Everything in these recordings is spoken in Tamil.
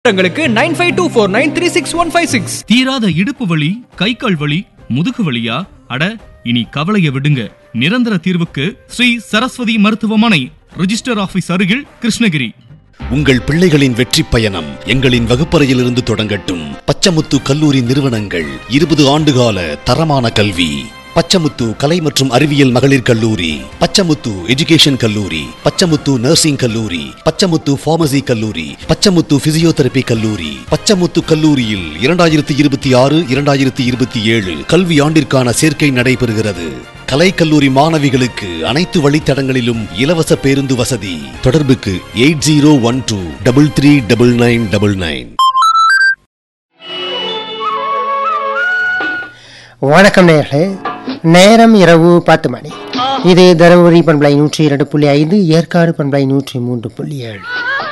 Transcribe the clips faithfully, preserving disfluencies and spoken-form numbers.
உங்களுக்கு nine five two four nine three six one five six. தீராத இடுப்பு வலி, கை கால் வலி, முதுகு வலியா? அட இனி கவலைய விடுங்க. நிரந்தர தீர்வுக்கு ஸ்ரீ சரஸ்வதி மருத்துவமனை, ரிஜிஸ்டர் ஆபீஸ் அருகில், கிருஷ்ணகிரி. உங்கள் பிள்ளைகளின் வெற்றி பயணம் எங்களின் வகுப்பறையிலிருந்து தொடங்கட்டும். பச்சமுத்து கல்லூரி நிறுவனங்கள், இருபது ஆண்டுகால தரமான கல்வி. பச்சமுத்து கலை மற்றும் அறிவியல் மகளிர் கல்லூரி, பச்சமுத்து எஜுகேஷன் கல்லூரி, பச்சமுத்து நர்சிங் கல்லூரி, பச்சமுத்து பார்மசி கல்லூரி, பச்சமுத்து பிசியோதெரபி கல்லூரி. பச்சமுத்து கல்லூரியில் இரண்டாயிரத்தி இருபத்தி ஆறு இரண்டாயிரத்தி இருபத்தி ஏழு கல்வி ஆண்டிற்கான சேர்க்கை நடைபெறுகிறது. கலை கல்லூரி மாணவிகளுக்கு அனைத்து வழித்தடங்களிலும் இலவச பேருந்து வசதி. தொடர்புக்கு eight zero one two double three double nine double nine. வணக்கம் நேயர்களே, நேரம் இரவு பத்து மணி. இது தருமபுரி பண்பலை நூற்றி இரண்டு புள்ளி ஐந்து, ஏற்காடு பண்பலை நூற்றி மூன்று புள்ளி ஏழு.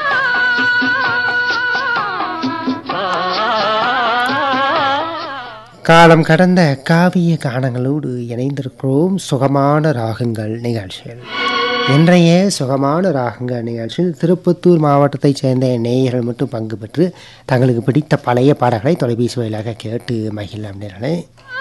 காலம் கடந்த காவிய கானங்களோடு இணைந்திருக்கிறோம் சுகமான ராகங்கள் நிகழ்ச்சியில். இன்றைய சுகமான ராகங்கள் நிகழ்ச்சியில் திருப்பத்தூர் மாவட்டத்தைச் சேர்ந்த நேயர்கள் மட்டும் பங்கு பெற்று தங்களுக்கு பிடித்த பழைய பாடல்களை தொலைபேசி வாயிலாக கேட்டு மகிழலாம் நேயர்களே.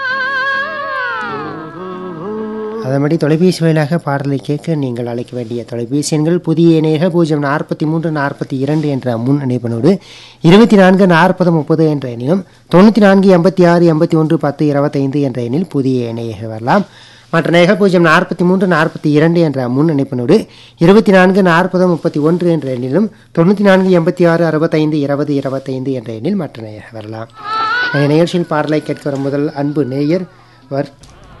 அதன்படி தொலைபேசி வாயிலாக பாடலை கேட்க நீங்கள் அழைக்க வேண்டிய தொலைபேசி எண்கள்: புதிய இணையக பூஜ்ஜியம் நாற்பத்தி மூன்று நாற்பத்தி இரண்டு என்ற முன் இணைப்பனோடு இருபத்தி நான்கு நாற்பது முப்பது என்ற எண்ணிலும், தொண்ணூற்றி நான்கு எண்பத்தி ஆறு எண்பத்தி ஒன்று பத்து இருபத்தைந்து என்ற எண்ணில் புதிய இணையக வரலாம். மற்ற நேக பூஜ்ஜியம் நாற்பத்தி மூன்று நாற்பத்தி இரண்டு என்ற முன் இணைப்பனோடு இருபத்தி நான்கு நாற்பது முப்பத்தி ஒன்று என்ற எண்ணிலும், தொண்ணூற்றி நான்கு எண்பத்தி ஆறு அறுபத்தைந்து இருபது இருபத்தைந்து என்ற எண்ணில் மற்ற நேயக வரலாம். நிகழ்ச்சியில் பாடலை கேட்க வரும் முதல் அன்பு நேயர் வர்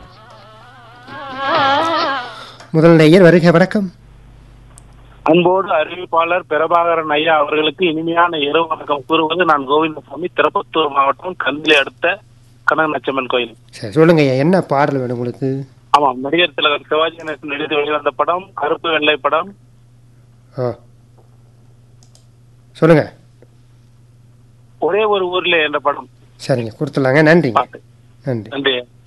முதல் நேயர் வருக. வணக்கம். அன்போடு அறிவிப்பாளர் பிரபாகரன் ஐயா அவர்களுக்கு இனிமையான இரவு வணக்கம் கூறுவது நான் கோவிந்தசாமி, திருப்பத்தூர் மாவட்டம் கந்திலை அடுத்த கனகநச்சம்மன் கோயில். சரி, சொல்லுங்க ஐயா, என்ன பாடல் வேணும் உங்களுக்கு? ஆமாம், நடிகர் திலகர் சிவாஜி கணேசன் நடித்து வெளிவந்த படம் கருப்பு வெள்ளை படம். சொல்லுங்க. ஒரே ஒரு ஊர்ல என்ற படம். சரிங்க, கொடுத்துடலாங்க. நன்றி. நன்றி.